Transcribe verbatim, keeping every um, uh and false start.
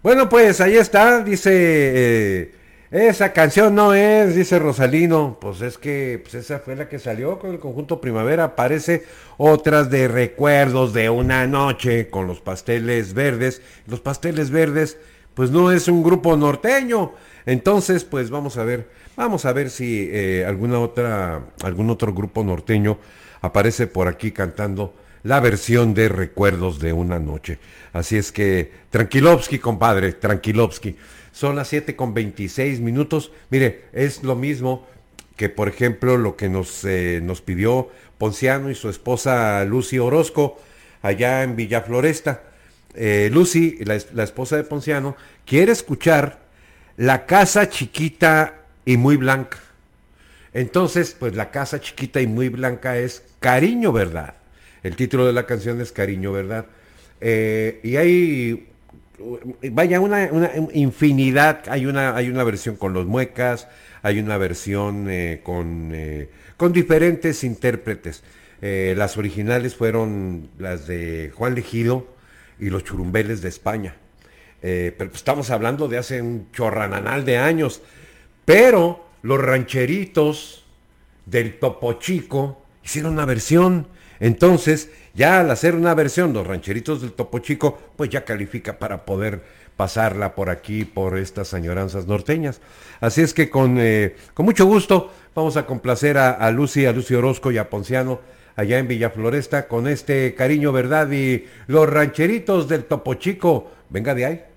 Bueno, pues ahí está, dice, eh, esa canción no es, dice Rosalino, pues es que pues esa fue la que salió con el conjunto Primavera, parece otras de recuerdos de una noche con los Pasteles Verdes. Los Pasteles Verdes, pues no es un grupo norteño, entonces pues vamos a ver, vamos a ver si eh, alguna otra, algún otro grupo norteño aparece por aquí cantando la versión de Recuerdos de una noche. Así es que, tranquilovsky, compadre, tranquilovsky. Son las siete con veintiséis minutos. Mire, es lo mismo que, por ejemplo, lo que nos, eh, nos pidió Ponciano y su esposa Lucy Orozco allá en Villa Floresta. Eh, Lucy, la, la esposa de Ponciano, quiere escuchar La casa chiquita y muy blanca. Entonces, pues La casa chiquita y muy blanca es Cariño, ¿verdad? El título de la canción es Cariño, ¿verdad? Eh, y hay, vaya, una, una, infinidad, hay una, hay una versión con los Muecas, hay una versión eh, con, eh, con diferentes intérpretes. Eh, las originales fueron las de Juan Legido y los Churumbeles de España. Eh, pero pues estamos hablando de hace un chorrananal de años. Pero los rancheritos del Topo Chico hicieron una versión. Entonces, ya al hacer una versión, los rancheritos del Topo Chico, pues ya califica para poder pasarla por aquí, por estas añoranzas norteñas. Así es que con, eh, con mucho gusto vamos a complacer a, a Lucy, a Lucy Orozco y a Ponciano allá en Villa Floresta con este Cariño, ¿verdad? Y los rancheritos del Topo Chico, venga de ahí.